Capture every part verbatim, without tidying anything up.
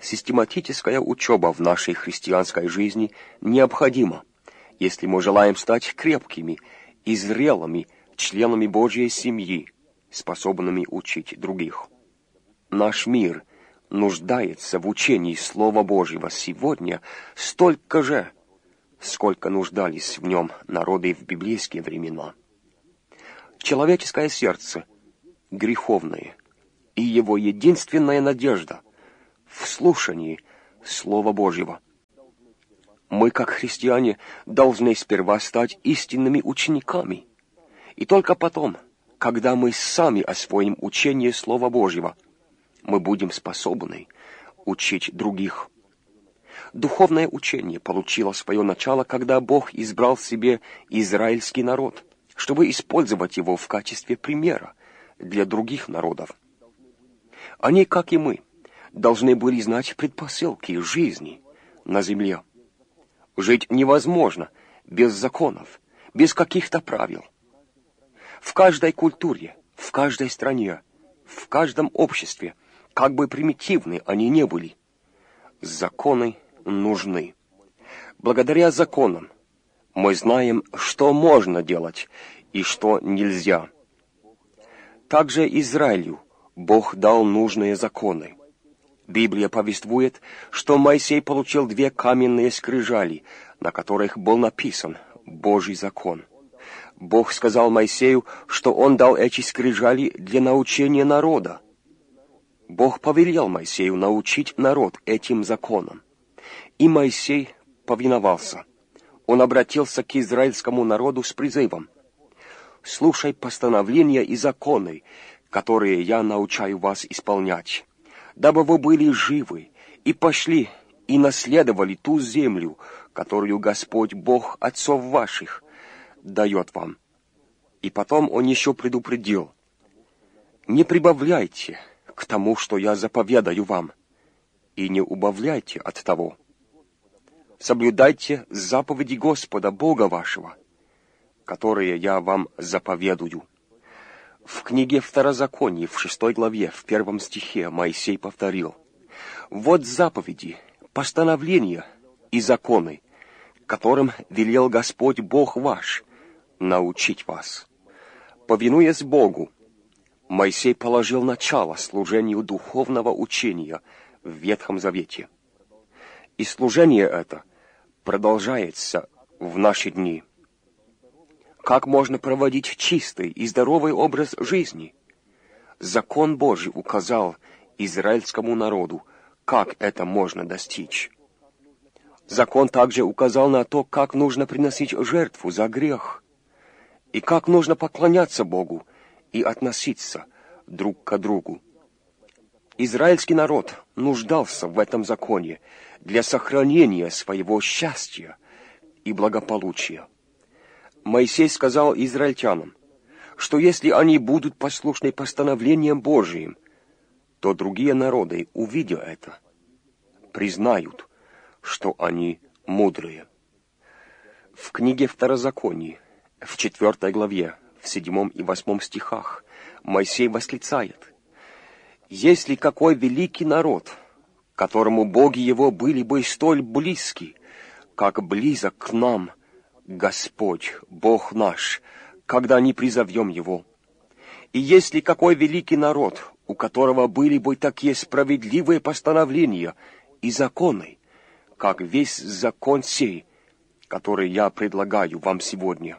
Систематическая учеба в нашей христианской жизни необходима, если мы желаем стать крепкими и зрелыми членами Божьей семьи, способными учить других. Наш мир нуждается в учении Слова Божьего сегодня столько же, сколько нуждались в нем народы в библейские времена. Человеческое сердце греховное, и его единственная надежда в слушании Слова Божьего. Мы, как христиане, должны сперва стать истинными учениками, и только потом, когда мы сами освоим учение Слова Божьего, мы будем способны учить других. Духовное учение получило свое начало, когда Бог избрал себе израильский народ, чтобы использовать его в качестве примера для других народов. Они, как и мы, должны были знать предпосылки жизни на земле. Жить невозможно без законов, без каких-то правил. В каждой культуре, в каждой стране, в каждом обществе, как бы примитивны они ни были, законы нужны. Благодаря законам мы знаем, что можно делать и что нельзя. Также Израилю Бог дал нужные законы. Библия повествует, что Моисей получил две каменные скрижали, на которых был написан Божий закон. Бог сказал Моисею, что он дал эти скрижали для научения народа. Бог повелел Моисею научить народ этим законам. И Моисей повиновался. Он обратился к израильскому народу с призывом: «Слушай постановления и законы, которые я научаю вас исполнять, дабы вы были живы и пошли и наследовали ту землю, которую Господь Бог отцов ваших дает вам». И потом он еще предупредил: «Не прибавляйте к тому, что я заповедаю вам, и не убавляйте от того. Соблюдайте заповеди Господа Бога вашего, которые я вам заповедую». В книге Второзакония, в шестой главе, в первом стихе Моисей повторил: «Вот заповеди, постановления и законы, которым велел Господь Бог ваш научить вас». Повинуясь Богу, Моисей положил начало служению духовного учения в Ветхом Завете. И служение это продолжается в наши дни. Как можно проводить чистый и здоровый образ жизни? Закон Божий указал израильскому народу, как это можно достичь. Закон также указал на то, как нужно приносить жертву за грех, и как нужно поклоняться Богу и относиться друг к другу. Израильский народ нуждался в этом законе для сохранения своего счастья и благополучия. Моисей сказал израильтянам, что если они будут послушны постановлениям Божиим, то другие народы, увидя это, признают, что они мудрые. В книге Второзакония, в четвертой главе, в седьмом и восьмом стихах, Моисей восклицает: «Если какой великий народ, которому боги его были бы столь близки, как близок к нам Господь, Бог наш, когда не призовем Его. И если какой великий народ, у которого были бы такие справедливые постановления и законы, как весь закон сей, который я предлагаю вам сегодня».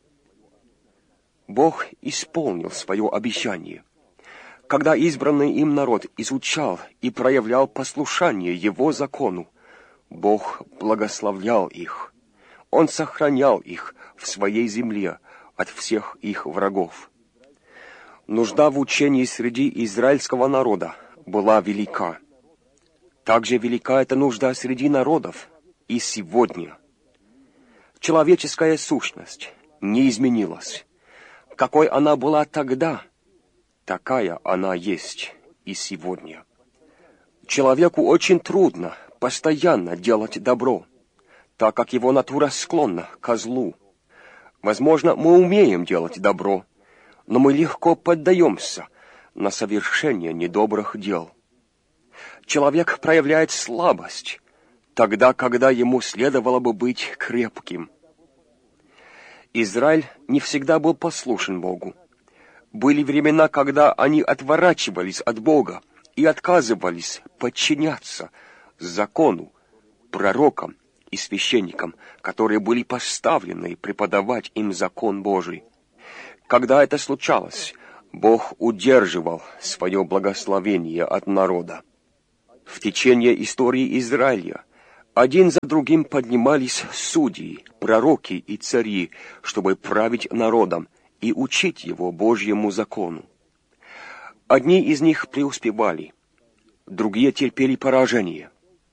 Бог исполнил свое обещание. Когда избранный им народ изучал и проявлял послушание Его закону, Бог благословлял их. Он сохранял их в своей земле от всех их врагов. Нужда в учении среди израильского народа была велика. Также велика эта нужда среди народов и сегодня. Человеческая сущность не изменилась. Какой она была тогда, такая она есть и сегодня. Человеку очень трудно постоянно делать добро, так как его натура склонна к злу. Возможно, мы умеем делать добро, но мы легко поддаемся на совершение недобрых дел. Человек проявляет слабость, тогда, когда ему следовало бы быть крепким. Израиль не всегда был послушен Богу. Были времена, когда они отворачивались от Бога и отказывались подчиняться закону, пророкам и священникам, которые были поставлены преподавать им закон Божий. Когда это случалось, Бог удерживал свое благословение от народа. В течение истории Израиля один за другим поднимались судьи, пророки и цари, чтобы править народом и учить его Божьему закону. Одни из них преуспевали, другие терпели поражение.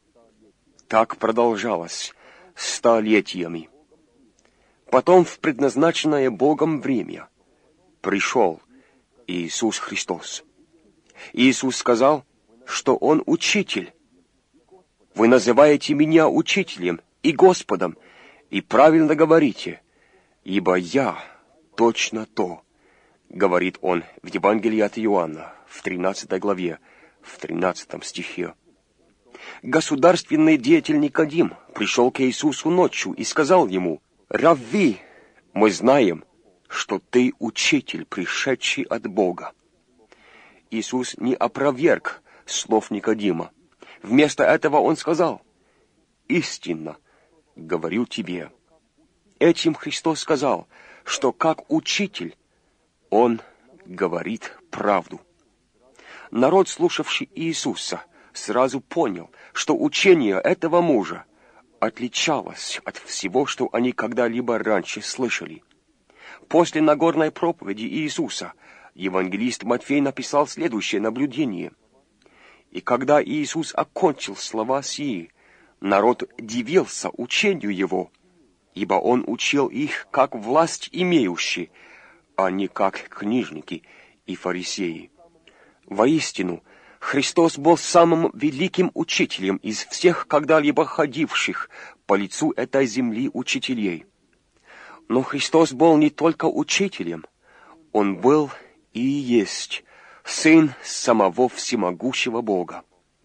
Так продолжалось столетиями. Потом в предназначенное Богом время пришел Иисус Христос. Иисус сказал, что Он учитель. Вы называете меня учителем и Господом, и правильно говорите, ибо я точно то, говорит Он в Евангелии от Иоанна, в тринадцатой главе, в тринадцатом стихе. Государственный деятель Никодим пришел к Иисусу ночью и сказал ему: «Равви, мы знаем, что ты учитель, пришедший от Бога». Иисус не опроверг слов Никодима. Вместо этого Он сказал: «Истинно говорю тебе». Этим Христос сказал, что как учитель Он говорит правду. Народ, слушавший Иисуса, сразу понял, что учение этого мужа отличалось от всего, что они когда-либо раньше слышали. После Нагорной проповеди Иисуса евангелист Матфей написал следующее наблюдение. «И когда Иисус окончил слова сии, народ дивился учению Его, ибо Он учил их как власть имеющий, а не как книжники и фарисеи». Воистину, Христос был самым великим учителем из всех когда-либо ходивших по лицу этой земли учителей. Но Христос был не только учителем, Он был и есть Сын самого всемогущего Бога.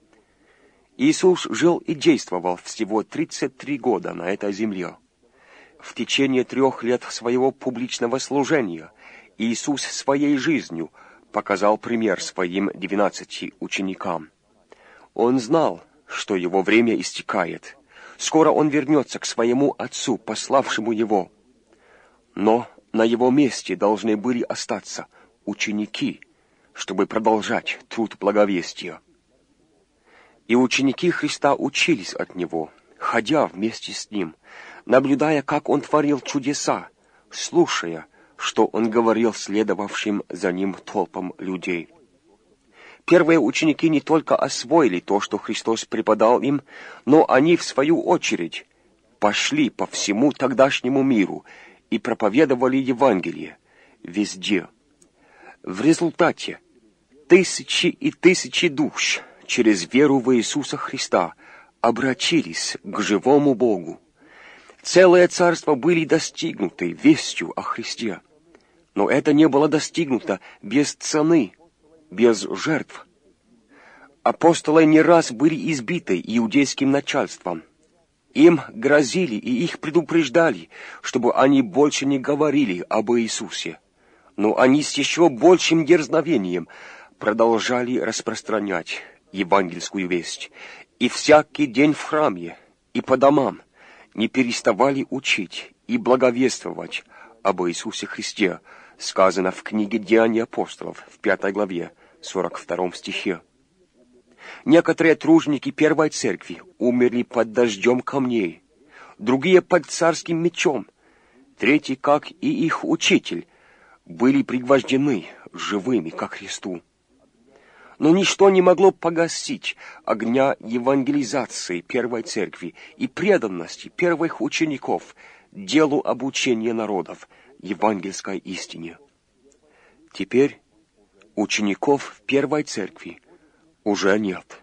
Иисус жил и действовал всего тридцать три года на этой земле. В течение трех лет своего публичного служения Иисус своей жизнью показал пример своим двенадцати ученикам. Он знал, что его время истекает. Скоро он вернется к своему Отцу, пославшему его. Но на его месте должны были остаться ученики, чтобы продолжать труд благовестия. И ученики Христа учились от Него, ходя вместе с Ним, наблюдая, как Он творил чудеса, слушая, что Он говорил следовавшим за Ним толпам людей. Первые ученики не только освоили то, что Христос преподал им, но они, в свою очередь, пошли по всему тогдашнему миру и проповедовали Евангелие везде. В результате тысячи и тысячи душ через веру в Иисуса Христа обратились к живому Богу. Целые царства были достигнуты вестью о Христе. Но это не было достигнуто без цены, без жертв. Апостолы не раз были избиты иудейским начальством. Им грозили и их предупреждали, чтобы они больше не говорили об Иисусе. Но они с еще большим дерзновением продолжали распространять евангельскую весть. И всякий день в храме и по домам не переставали учить и благовествовать об Иисусе Христе, сказано в книге «Деяния апостолов» в пятой главе, сорок втором стихе. Некоторые тружники первой церкви умерли под дождем камней, другие под царским мечом, третьи, как и их учитель, были пригвождены живыми ко Христу. Но ничто не могло погасить огня евангелизации первой церкви и преданности первых учеников делу обучения народов евангельской истине. Теперь учеников в первой церкви уже нет.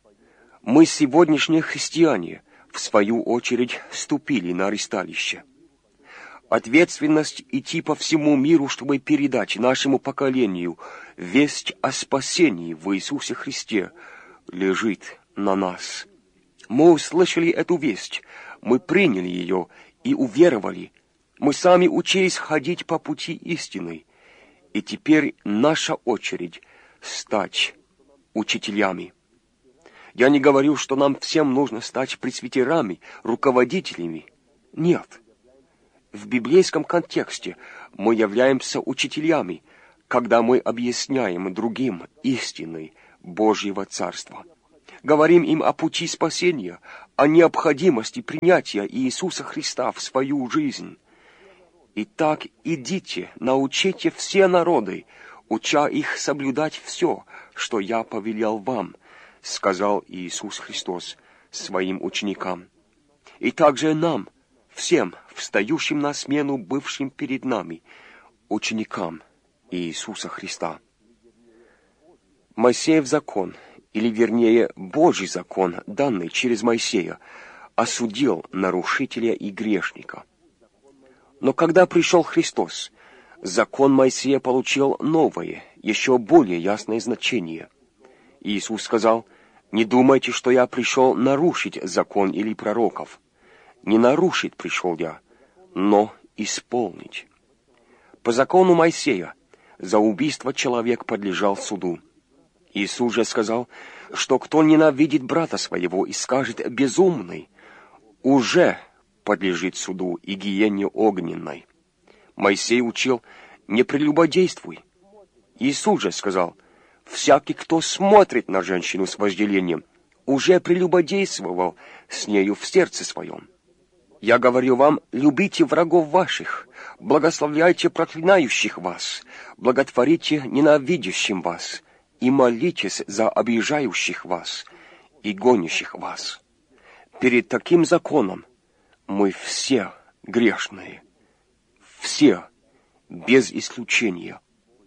Мы, сегодняшние христиане, в свою очередь, ступили на ристалище. Ответственность идти по всему миру, чтобы передать нашему поколению весть о спасении в Иисусе Христе, лежит на нас. Мы услышали эту весть, мы приняли ее и уверовали. Мы сами учились ходить по пути истины. И теперь наша очередь стать учителями. Я не говорю, что нам всем нужно стать пресвитерами, руководителями. Нет. В библейском контексте мы являемся учителями, когда мы объясняем другим истины Божьего Царства. Говорим им о пути спасения, о необходимости принятия Иисуса Христа в свою жизнь. Итак, идите, научите все народы, уча их соблюдать все, что я повелел вам, сказал Иисус Христос своим ученикам. И также нам, всем, встающим на смену бывшим перед нами, ученикам Иисуса Христа. Моисеев закон, или вернее Божий закон, данный через Моисея, осудил нарушителя и грешника. Но когда пришел Христос, закон Моисея получил новое, еще более ясное значение. Иисус сказал: «Не думайте, что я пришел нарушить закон или пророков. Не нарушить пришел я, но исполнить». По закону Моисея за убийство человек подлежал суду. Иисус же сказал, что кто ненавидит брата своего и скажет «безумный», уже подлежит суду и гиене огненной. Моисей учил «не прелюбодействуй». Иисус же сказал: «Всякий, кто смотрит на женщину с вожделением, уже прелюбодействовал с нею в сердце своем. Я говорю вам, любите врагов ваших, благословляйте проклинающих вас, благотворите ненавидящим вас, и молитесь за обижающих вас и гонящих вас». Перед таким законом мы все грешные, все, без исключения.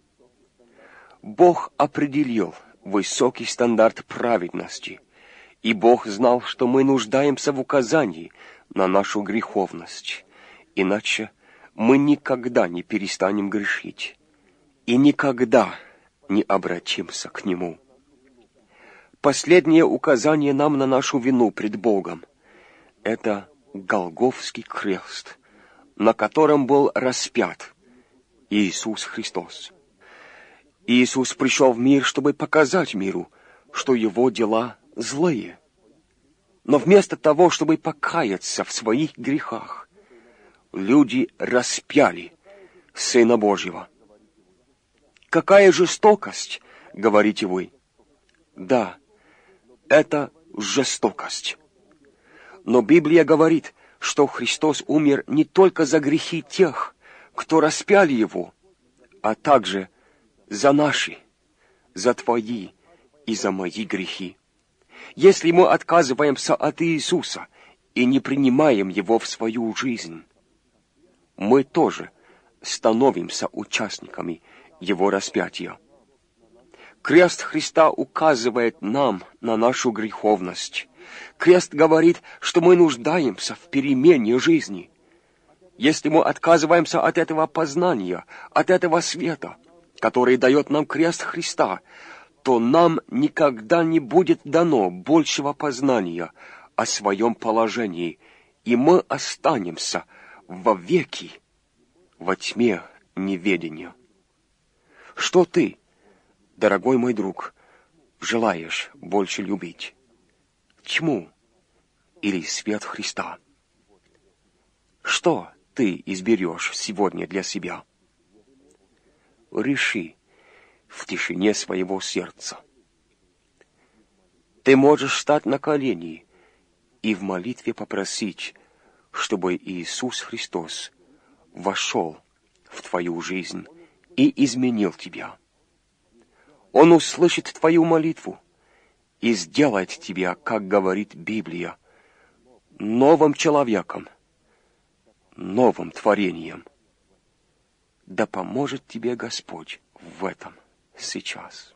Бог определил высокий стандарт праведности, и Бог знал, что мы нуждаемся в указании на нашу греховность, иначе мы никогда не перестанем грешить и никогда не обратимся к Нему. Последнее указание нам на нашу вину пред Богом — это Голгофский крест, на котором был распят Иисус Христос. Иисус пришел в мир, чтобы показать миру, что его дела злые. Но вместо того, чтобы покаяться в своих грехах, люди распяли Сына Божьего. Какая жестокость, говорите вы? Да, это жестокость. Но Библия говорит, что Христос умер не только за грехи тех, кто распяли Его, а также за наши, за твои и за мои грехи. Если мы отказываемся от Иисуса и не принимаем Его в свою жизнь, мы тоже становимся участниками Его распятия. Крест Христа указывает нам на нашу греховность. Крест говорит, что мы нуждаемся в перемене жизни. Если мы отказываемся от этого познания, от этого света, который дает нам крест Христа, то нам никогда не будет дано большего познания о своем положении, и мы останемся вовеки во тьме неведения. Что ты, дорогой мой друг, желаешь больше любить? Тьму или свет Христа? Что ты изберешь сегодня для себя? Реши в тишине своего сердца. Ты можешь встать на колени и в молитве попросить, чтобы Иисус Христос вошел в твою жизнь и изменил тебя. Он услышит твою молитву и сделает тебя, как говорит Библия, новым человеком, новым творением. Да поможет тебе Господь в этом сейчас.